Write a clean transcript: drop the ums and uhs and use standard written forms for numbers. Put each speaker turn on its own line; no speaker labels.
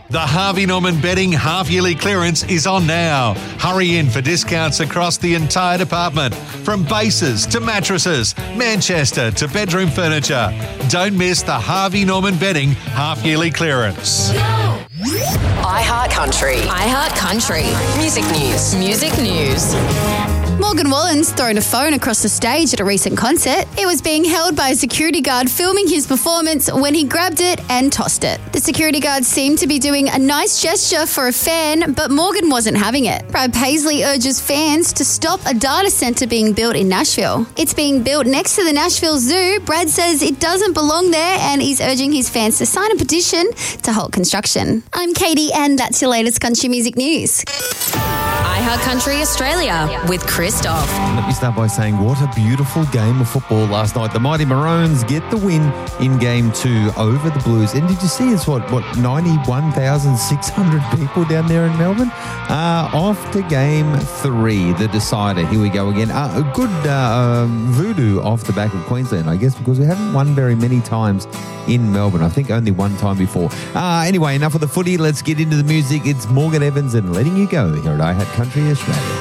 The Harvey Norman Bedding half-yearly clearance is on now. Hurry in for discounts across the entire department, from bases to mattresses, Manchester to bedroom furniture. Don't miss the Harvey Norman Bedding half-yearly clearance.
iHeart Country. iHeart Country. Music news. Music news.
Morgan Wallen's thrown a phone across the stage at a recent concert. It was being held by a security guard filming his performance when he grabbed it and tossed it. The security guard seemed to be doing a nice gesture for a fan, but Morgan wasn't having it. Brad Paisley urges fans to stop a data centre being built in Nashville. It's being built next to the Nashville Zoo. Brad says it doesn't belong there and he's urging his fans to sign a petition to halt construction. I'm Katie and that's your latest country music news.
iHeart Country Australia with Christoph.
Let me start by saying what a beautiful game of football last night. The Mighty Maroons get the win in Game 2 over the Blues. And did you see it's what 91,600 people down there in Melbourne? Off to Game 3, the decider. Here we go again. A good voodoo off the back of Queensland, I guess, because we haven't won very many times in Melbourne. I think only one time before. Anyway, enough of the footy. Let's get into the music. It's Morgan Evans and Letting You Go here at iHeart Country Australia.